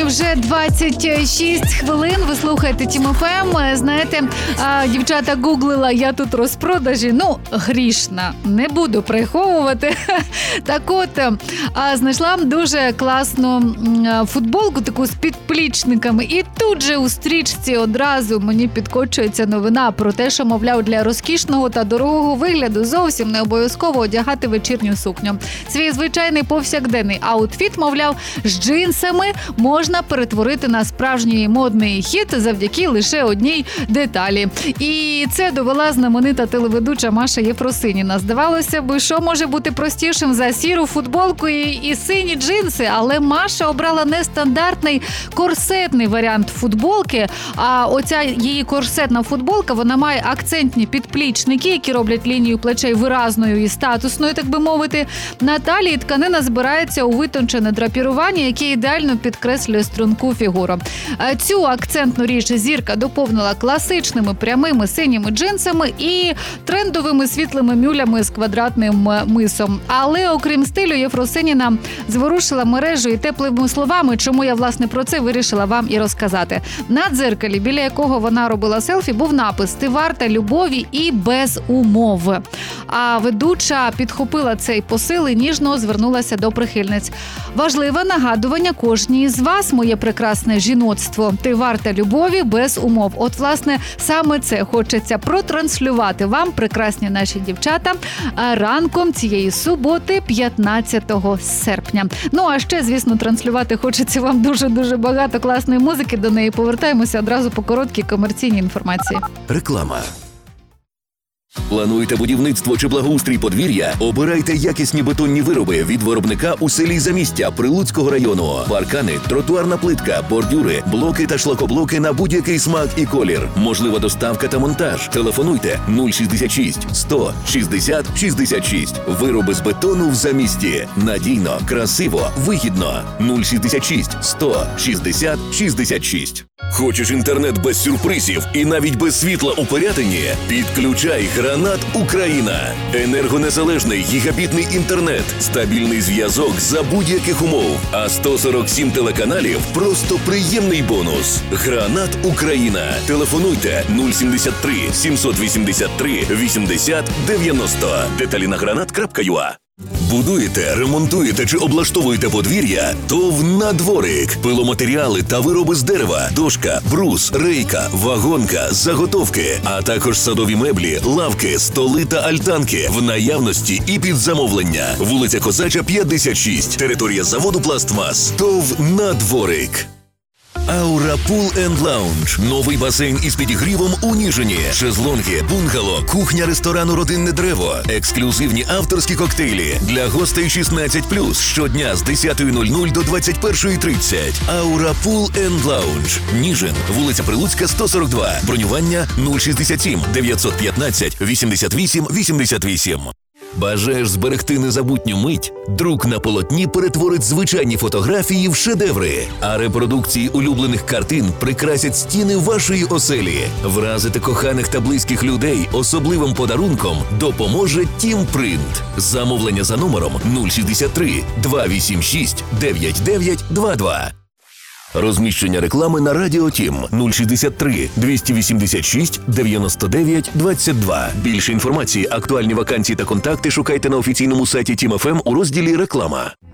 вже 26 хвилин. Ви слухаєте Тім ФМ. Знаєте, дівчата гуглила, я тут розпродажі. Ну, грішна. Не буду приховувати. Так от, знайшла дуже класну футболку, таку з підплічниками. І тут же у стрічці одразу мені підкочується новина про те, що, мовляв, для розкішного та дорогого вигляду зовсім не обов'язково одягати вечірню сукню. Свій звичайний повсякденний аутфіт, мовляв, з джинсами можна перетворити на справжній модний хіт завдяки лише одній деталі. І це довела знаменита телеведуча Маша Єфросиніна. Здавалося б, що може бути простішим за сіру футболку і сині джинси, але Маша обрала нестандартний корсетний варіант футболки, а оця її корсетна футболка, вона має акцентні підплічники, які роблять лінію плечей виразною і статусною, так би мовити. На талії тканина збирається у витончене драпірування, яке ідеально підкреслює струнку фігуру. Цю акцентну річ зірка доповнила класичними прямими синіми джинсами і трендовими світлими мюлями з квадратним мисом. Але окрім стилю, Єфросиніна зворушила мережу і теплими словами, чому я, власне, про це вирішила вам і розказати. На дзеркалі, біля якого вона робила селфі, був напис «Ти варта любові і без умов». А ведуча підхопила цей посил і ніжно звернулася до прихильниць. Важливе нагадування кожній з вас, моє прекрасне жіноцтво. Ти варта любові без умов. От, власне, саме це хочеться протранслювати вам, прекрасні наші дівчата, ранком цієї суботи, 15 серпня. Ну, а ще, звісно, транслювати хочеться вам дуже-дуже багато класної музики. До неї повертаємося одразу по короткій комерційній інформації. Реклама. Плануєте будівництво чи благоустрій подвір'я? Обирайте якісні бетонні вироби від виробника у селі Замістя Прилуцького району. Паркани, тротуарна плитка, бордюри, блоки та шлакоблоки на будь-який смак і колір. Можлива доставка та монтаж. Телефонуйте 066 100 60 66. Вироби з бетону в Замісті. Надійно, красиво, вигідно. 066 100 60 66. Хочеш інтернет без сюрпризів і навіть без світла у Пирятині? Підключай Гранат Україна. Енергонезалежний гігабітний інтернет, стабільний зв'язок за будь-яких умов. А 147 телеканалів – просто приємний бонус. Гранат Україна. Телефонуйте 073 783 80 90. Деталі на granat.ua. Будуєте, ремонтуєте чи облаштовуєте подвір'я? ТОВ «Надворик». Пиломатеріали та вироби з дерева, дошка, брус, рейка, вагонка, заготовки, а також садові меблі, лавки, столи та альтанки в наявності і під замовлення. Вулиця Козача, 56. Територія заводу «Пластмас». ТОВ «Надворик». Аура Пул енд Лаунж. Новий басейн із підігрівом у Ніжині. Шезлонги, бунгало, кухня ресторану «Родинне древо». Ексклюзивні авторські коктейлі. Для гостей 16+. Щодня з 10:00 до 21:30. Аура Пул енд Лаунж. Ніжин. Вулиця Прилуцька, 142. Бронювання 067 915 88 88. Бажаєш зберегти незабутню мить? Друк на полотні перетворить звичайні фотографії в шедеври, а репродукції улюблених картин прикрасять стіни вашої оселі. Вразити коханих та близьких людей особливим подарунком допоможе Тімпринт. Замовлення за номером 063 286 9922. Розміщення реклами на Радіо Тім 063 286 99 22. Більше інформації, актуальні вакансії та контакти шукайте на офіційному сайті Тім ФМ у розділі «Реклама».